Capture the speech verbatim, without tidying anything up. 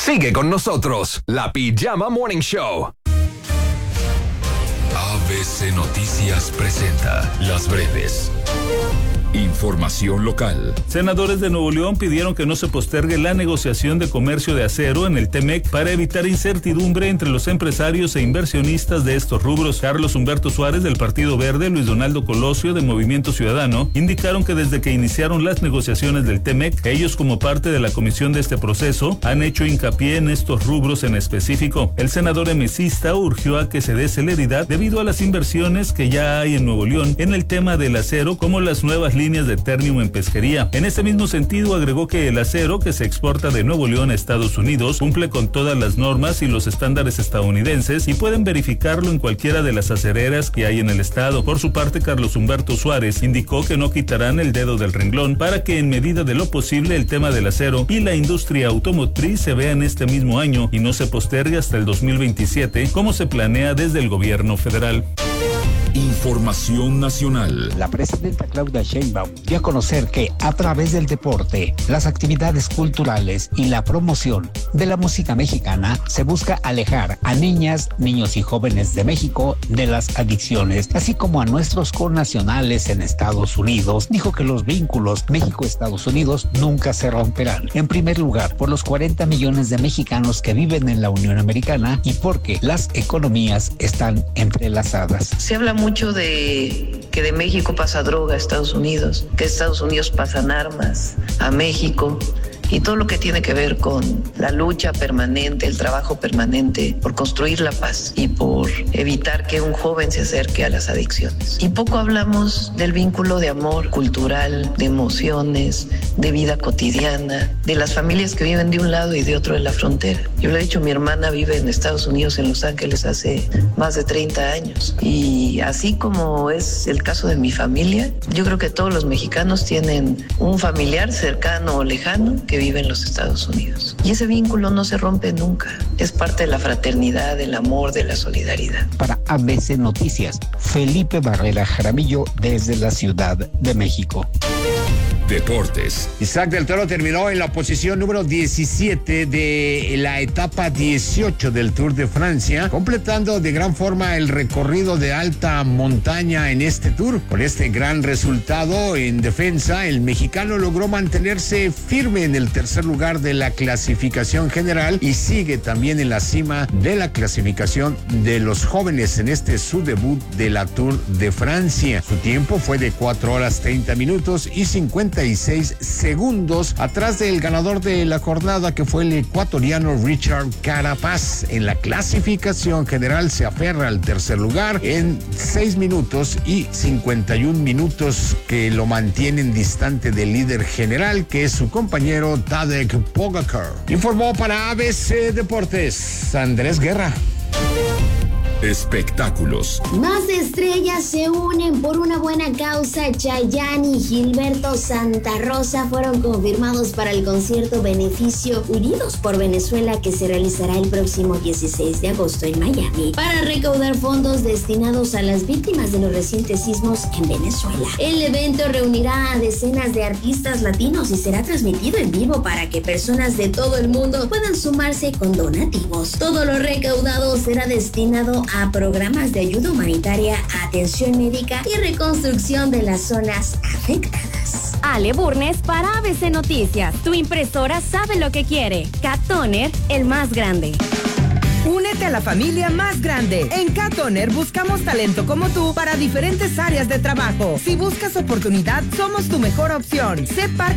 Sigue con nosotros, la Pijama Morning Show. A B C Noticias presenta Las Breves. Información local. Senadores de Nuevo León pidieron que no se postergue la negociación de comercio de acero en el T M E C para evitar incertidumbre entre los empresarios e inversionistas de estos rubros. Carlos Humberto Suárez del Partido Verde, Luis Donaldo Colosio de Movimiento Ciudadano indicaron que desde que iniciaron las negociaciones del T M E C, ellos como parte de la comisión de este proceso han hecho hincapié en estos rubros en específico. El senador emesista urgió a que se dé celeridad debido a las inversiones que ya hay en Nuevo León en el tema del acero, como las nuevas líneas líneas de Ternium en pesquería. En este mismo sentido, agregó que el acero que se exporta de Nuevo León a Estados Unidos cumple con todas las normas y los estándares estadounidenses y pueden verificarlo en cualquiera de las acereras que hay en el estado. Por su parte, Carlos Humberto Suárez indicó que no quitarán el dedo del renglón para que en medida de lo posible el tema del acero y la industria automotriz se vea en este mismo año y no se postergue hasta el dos mil veintisiete como se planea desde el gobierno federal. Información nacional. La presidenta Claudia Sheinbaum dio a conocer que a través del deporte, las actividades culturales y la promoción de la música mexicana se busca alejar a niñas, niños y jóvenes de México de las adicciones, así como a nuestros connacionales en Estados Unidos. Dijo que los vínculos México-Estados Unidos nunca se romperán. En primer lugar, por los cuarenta millones de mexicanos que viven en la Unión Americana y porque las economías están entrelazadas. Se habla mucho de que de México pasa droga a Estados Unidos, que Estados Unidos pasan armas a México y todo lo que tiene que ver con la lucha permanente, el trabajo permanente por construir la paz y por evitar que un joven se acerque a las adicciones. Y poco hablamos del vínculo de amor cultural, de emociones, de vida cotidiana, de las familias que viven de un lado y de otro de la frontera. Yo le he dicho, mi hermana vive en Estados Unidos, en Los Ángeles, hace más de treinta años. Y así como es el caso de mi familia, yo creo que todos los mexicanos tienen un familiar cercano o lejano que vive en los Estados Unidos. Y ese vínculo no se rompe nunca. Es parte de la fraternidad, del amor, de la solidaridad. Para A B C Noticias, Felipe Barrera Jaramillo desde la Ciudad de México. Deportes. Isaac del Toro terminó en la posición número diecisiete de la etapa dieciocho del Tour de Francia, completando de gran forma el recorrido de alta montaña en este Tour. Con este gran resultado en defensa, el mexicano logró mantenerse firme en el tercer lugar de la clasificación general y sigue también en la cima de la clasificación de los jóvenes en este su debut de la Tour de Francia. Su tiempo fue de cuatro horas treinta minutos y cincuenta y seis segundos, atrás del ganador de la jornada, que fue el ecuatoriano Richard Carapaz. En la clasificación general se aferra al tercer lugar en seis minutos y cincuenta y un minutos, que lo mantienen distante del líder general, que es su compañero Tadej Pogačar. Informó para A B C Deportes Andrés Guerra. Espectáculos. Más estrellas se unen por una buena causa. Chayanne y Gilberto Santa Rosa fueron confirmados para el concierto beneficio Unidos por Venezuela, que se realizará el próximo dieciséis de agosto en Miami, para recaudar fondos destinados a las víctimas de los recientes sismos en Venezuela. El evento reunirá a decenas de artistas latinos y será transmitido en vivo para que personas de todo el mundo puedan sumarse con donativos. Todo lo recaudado será destinado a a programas de ayuda humanitaria, atención médica y reconstrucción de las zonas afectadas. Ale Burnes para A B C Noticias. Tu impresora sabe lo que quiere. Cat Toner, el más grande. Únete a la familia más grande. En Cat Toner buscamos talento como tú para diferentes áreas de trabajo. Si buscas oportunidad, somos tu mejor opción. Sé parte